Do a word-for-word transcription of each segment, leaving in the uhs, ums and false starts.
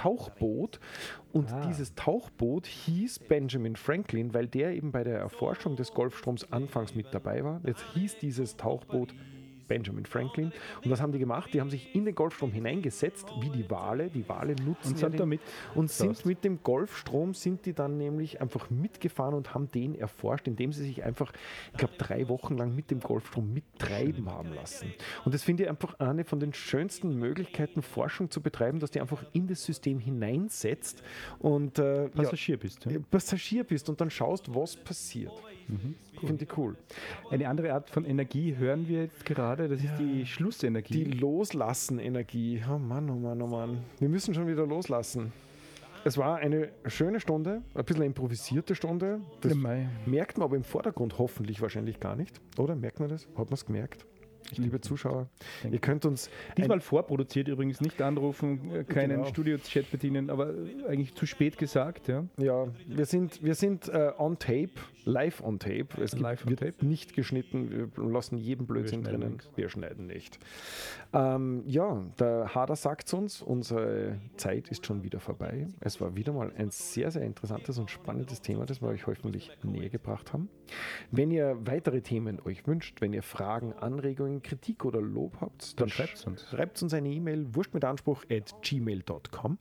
Tauchboot und ah. dieses Tauchboot hieß Benjamin Franklin, weil der eben bei der Erforschung des Golfstroms anfangs mit dabei war. Jetzt hieß dieses Tauchboot Benjamin Franklin. Und was haben die gemacht? Die haben sich in den Golfstrom hineingesetzt, wie die Wale. Die Wale nutzen und ja sind, den, damit und sind mit dem Golfstrom, sind die dann nämlich einfach mitgefahren und haben den erforscht, indem sie sich einfach, ich glaube, drei Wochen lang mit dem Golfstrom mittreiben haben lassen. Und das finde ich einfach eine von den schönsten Möglichkeiten, Forschung zu betreiben, dass die einfach in das System hineinsetzt und äh, Passagier ja, bist. Ja. Passagier bist und dann schaust, was passiert. Mhm, cool. Finde ich cool. Eine andere Art von Energie hören wir jetzt gerade, das ja, ist die Schlussenergie. Die Loslassen-Energie. Oh Mann, oh Mann, oh Mann. Wir müssen schon wieder loslassen. Es war eine schöne Stunde, ein bisschen eine improvisierte Stunde. Das ja, merkt man aber im Vordergrund hoffentlich wahrscheinlich gar nicht. Oder? Merkt man das? Hat man es gemerkt? Ich Liebe Zuschauer, ihr könnt uns... Diesmal vorproduziert übrigens, nicht anrufen, keinen genau. Studio-Chat bedienen, aber eigentlich zu spät gesagt. Ja, ja wir sind, wir sind uh, on tape, live on tape. Es gibt, live on wird tape. nicht geschnitten, wir lassen jeden Blödsinn wir drinnen. Nichts. Wir schneiden nicht. Ähm, ja, der Hader sagt uns, unsere Zeit ist schon wieder vorbei. Es war wieder mal ein sehr, sehr interessantes und spannendes Thema, das wir euch hoffentlich näher gebracht haben. Wenn ihr weitere Themen euch wünscht, wenn ihr Fragen, Anregungen, Kritik oder Lob habt, dann, dann schreibt uns. Schreibt uns eine E-Mail, wurstmitanspruch at gmail dot com.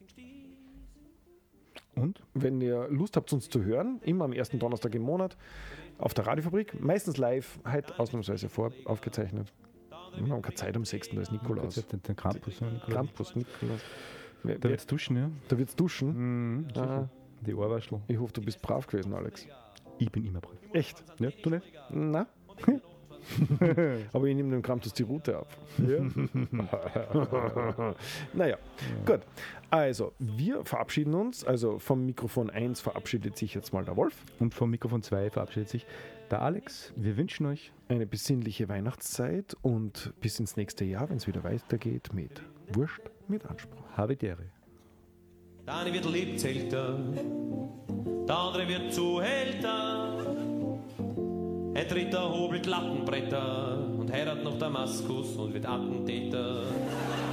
Und wenn ihr Lust habt, uns zu hören, immer am ersten Donnerstag im Monat auf der Radiofabrik, meistens live, halt ausnahmsweise vor aufgezeichnet. Wir haben keine Zeit am sechsten da ist Nikolaus. Der, der Krampus, ja, Nikolaus. Krampus, Nikolaus. Wer, da wird's duschen, ja? Da wird's duschen? Mhm, ah. Die Ohrwaschel. Ich hoffe, du bist brav gewesen, Alex. Ich bin immer brav. Echt? Ja, du nicht? Na? Aber ich nehme dem Krampus die Route ab. Ja. Naja, ja. Gut. Also, wir verabschieden uns. Also vom Mikrofon eins verabschiedet sich jetzt mal der Wolf. Und vom Mikrofon zwei verabschiedet sich der Alex. Wir wünschen euch eine besinnliche Weihnachtszeit und bis ins nächste Jahr, wenn es wieder weitergeht mit Wurst mit Anspruch. Habe die Ehre. Der eine wird Lebzelter, der andere wird Zuhälter. Ein dritter hobelt Lattenbretter und heiratet nach Damaskus und wird Attentäter.